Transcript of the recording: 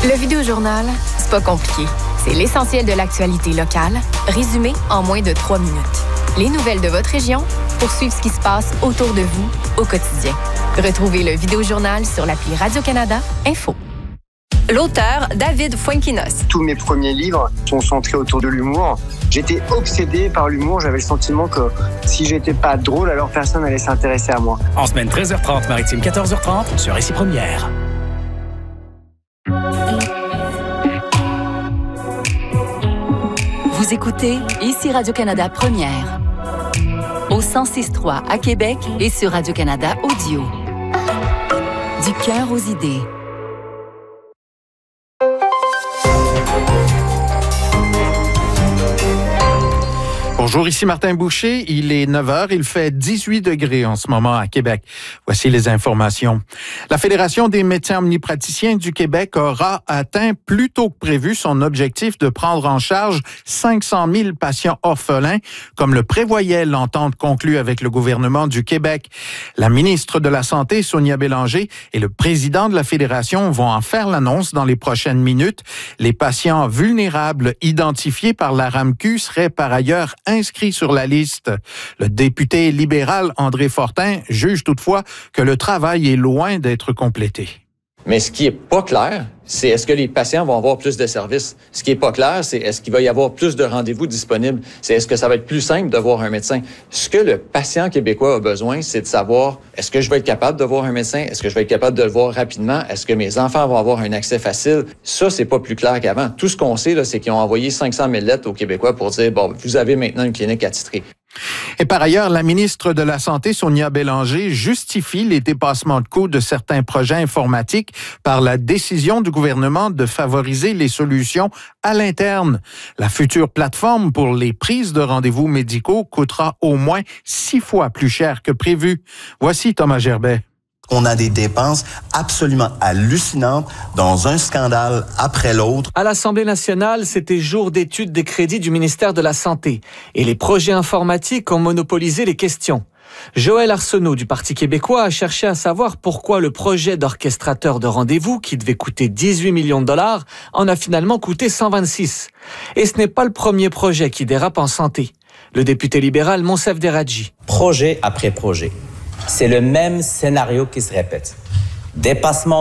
Le Vidéojournal, c'est pas compliqué. C'est l'essentiel de l'actualité locale, résumé en moins de 3 minutes. Les nouvelles de votre région pour suivre ce qui se passe autour de vous au quotidien. Retrouvez le Vidéojournal sur l'appli Radio-Canada Info. L'auteur, David Fuenquinos. Tous mes premiers livres sont centrés autour de l'humour. J'étais obsédé par l'humour. J'avais le sentiment que si j'étais pas drôle, alors personne n'allait s'intéresser à moi. En semaine 13h30, Maritime 14h30, sur Ici Première. Vous écoutez Ici Radio-Canada Première. Au 106.3 à Québec et sur Radio-Canada Audio. Du cœur aux idées. Bonjour, ici Martin Boucher. Il est 9h. Il fait 18 degrés en ce moment à Québec. Voici les informations. La Fédération des médecins omnipraticiens du Québec aura atteint plus tôt que prévu son objectif de prendre en charge 500 000 patients orphelins, comme le prévoyait l'entente conclue avec le gouvernement du Québec. La ministre de la Santé, Sonia Bélanger, et le président de la Fédération vont en faire l'annonce dans les prochaines minutes. Les patients vulnérables identifiés par la RAMQ seraient par ailleurs inscrit sur la liste. Le député libéral André Fortin juge toutefois que le travail est loin d'être complété. Mais ce qui est pas clair, c'est est-ce que les patients vont avoir plus de services? Ce qui est pas clair, c'est est-ce qu'il va y avoir plus de rendez-vous disponibles? C'est est-ce que ça va être plus simple de voir un médecin? Ce que le patient québécois a besoin, c'est de savoir est-ce que je vais être capable de voir un médecin? Est-ce que je vais être capable de le voir rapidement? Est-ce que mes enfants vont avoir un accès facile? Ça, c'est pas plus clair qu'avant. Tout ce qu'on sait, là, c'est qu'ils ont envoyé 500 000 lettres aux Québécois pour dire, bon, vous avez maintenant une clinique attitrée. Et par ailleurs, la ministre de la Santé, Sonia Bélanger, justifie les dépassements de coûts de certains projets informatiques par la décision du gouvernement de favoriser les solutions à l'interne. La future plateforme pour les prises de rendez-vous médicaux coûtera au moins 6 fois plus cher que prévu. Voici Thomas Gerbet. On a des dépenses absolument hallucinantes dans un scandale après l'autre. À l'Assemblée nationale, c'était jour d'étude des crédits du ministère de la Santé et les projets informatiques ont monopolisé les questions. Joël Arsenault du Parti québécois a cherché à savoir pourquoi le projet d'orchestrateur de rendez-vous, qui devait coûter 18 millions de dollars, en a finalement coûté 126. Et ce n'est pas le premier projet qui dérape en santé. Le député libéral Monsef Deradji. Projet après projet. C'est le même scénario qui se répète. Dépassement